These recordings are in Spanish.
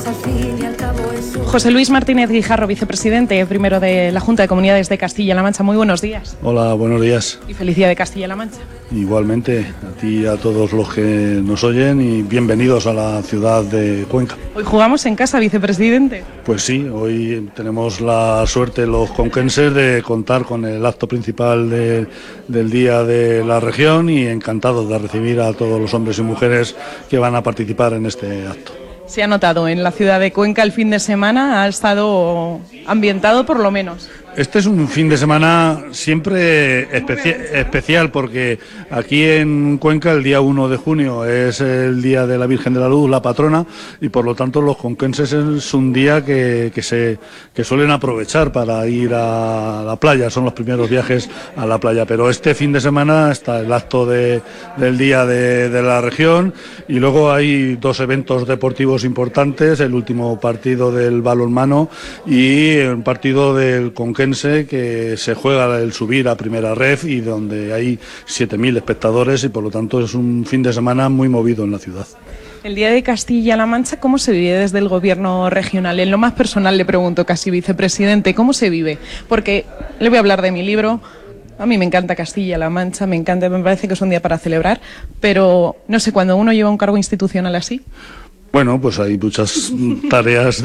José Luis Martínez Guijarro, vicepresidente primero de la Junta de Comunidades de Castilla-La Mancha. Muy buenos días. Hola, buenos días. Y felicidad de Castilla-La Mancha. Igualmente, a ti y a todos los que nos oyen, y bienvenidos a la ciudad de Cuenca. Hoy jugamos en casa, vicepresidente. Pues sí, hoy tenemos la suerte los conquenses de contar con el acto principal del Día de la Región, y encantados de recibir a todos los hombres y mujeres que van a participar en este acto. Se ha notado en la ciudad de Cuenca el fin de semana, ha estado ambientado por lo menos. Este es un fin de semana siempre especial, porque aquí en Cuenca el día 1 de junio es el Día de la Virgen de la Luz, la patrona, y por lo tanto los conquenses es un día que suelen aprovechar para ir a la playa, son los primeros viajes a la playa. Pero este fin de semana está el acto del Día de la Región, y luego hay dos eventos deportivos importantes: el último partido del balonmano y un partido del conquense que se juega el subir a primera ref, y donde hay 7.000 espectadores, y por lo tanto es un fin de semana muy movido en la ciudad. El Día de Castilla-La Mancha, ¿cómo se vive desde el gobierno regional? En lo más personal le pregunto, casi vicepresidente, ¿cómo se vive? Porque le voy a hablar de mi libro. A mí me encanta Castilla-La Mancha, me parece que es un día para celebrar, pero no sé, cuando uno lleva un cargo institucional así. Bueno, pues hay muchas tareas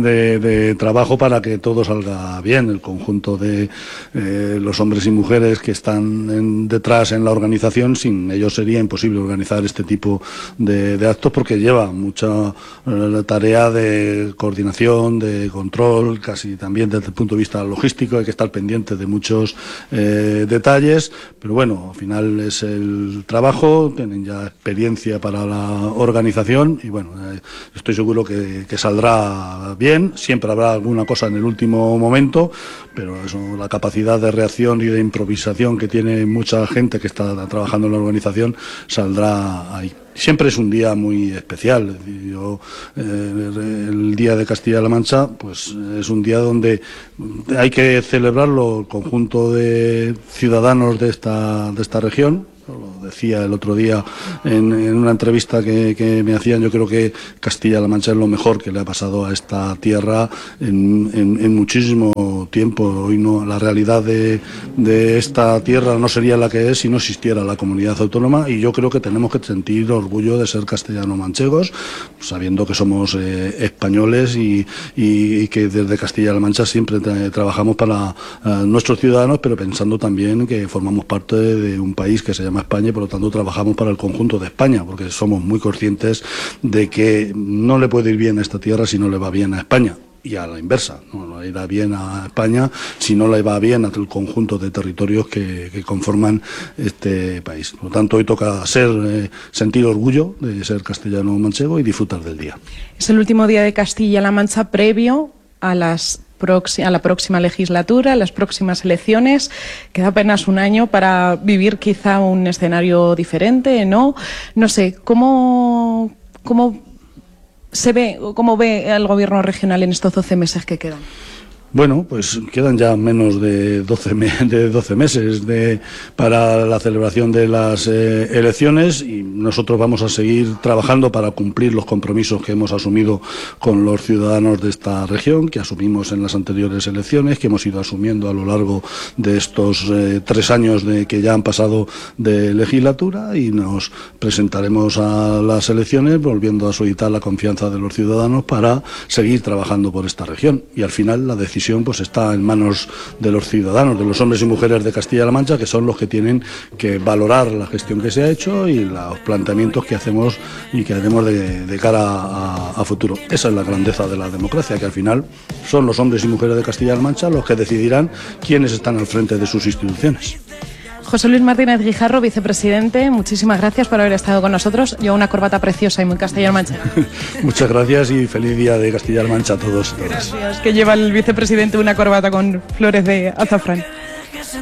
de trabajo para que todo salga bien. El conjunto de los hombres y mujeres que están detrás en la organización, sin ellos sería imposible organizar este tipo de actos, porque lleva mucha tarea de coordinación, de control, casi también desde el punto de vista logístico. Hay que estar pendiente de muchos detalles, pero bueno, al final es el trabajo, tienen ya experiencia para la organización, y bueno, estoy seguro que saldrá bien. Siempre habrá alguna cosa en el último momento, pero eso, la capacidad de reacción y de improvisación que tiene mucha gente que está trabajando en la organización, saldrá ahí. Siempre es un día muy especial. El Día de Castilla-La Mancha, pues es un día donde hay que celebrarlo el conjunto de ciudadanos de esta región. Lo decía el otro día en una entrevista que me hacían. Yo creo que Castilla-La Mancha es lo mejor que le ha pasado a esta tierra en muchísimo tiempo. Hoy no, la realidad de esta tierra no sería la que es si no existiera la comunidad autónoma, y yo creo que tenemos que sentir orgullo de ser castellano-manchegos, sabiendo que somos españoles, y que desde Castilla-La Mancha siempre trabajamos para nuestros ciudadanos, pero pensando también que formamos parte de un país que se llama España, y por lo tanto trabajamos para el conjunto de España, porque somos muy conscientes de que no le puede ir bien a esta tierra si no le va bien a España, y a la inversa, no le irá bien a España si no le va bien a el conjunto de territorios que conforman este país. Por lo tanto, hoy toca sentir orgullo de ser castellano-manchego y disfrutar del día. Es el último día de Castilla-La Mancha previo a la próxima legislatura, a las próximas elecciones. Queda apenas un año para vivir quizá un escenario diferente, ¿no? No sé, ¿cómo se ve, cómo ve al gobierno regional en estos 12 meses que quedan? Bueno, pues quedan ya menos de 12 meses para la celebración de las elecciones, y nosotros vamos a seguir trabajando para cumplir los compromisos que hemos asumido con los ciudadanos de esta región, que asumimos en las anteriores elecciones, que hemos ido asumiendo a lo largo de estos 3 años que ya han pasado de legislatura, y nos presentaremos a las elecciones volviendo a solicitar la confianza de los ciudadanos para seguir trabajando por esta región. Y al final la decisión pues está en manos de los ciudadanos, de los hombres y mujeres de Castilla-La Mancha, que son los que tienen que valorar la gestión que se ha hecho y los planteamientos que hacemos y que haremos de cara a futuro. Esa es la grandeza de la democracia, que al final son los hombres y mujeres de Castilla-La Mancha los que decidirán quiénes están al frente de sus instituciones. José Luis Martínez Guijarro, vicepresidente, muchísimas gracias por haber estado con nosotros. Lleva una corbata preciosa y muy Castilla-La Mancha. Muchas gracias y feliz Día de Castilla-La Mancha a todos y todas. Gracias, que lleva el vicepresidente una corbata con flores de azafrán.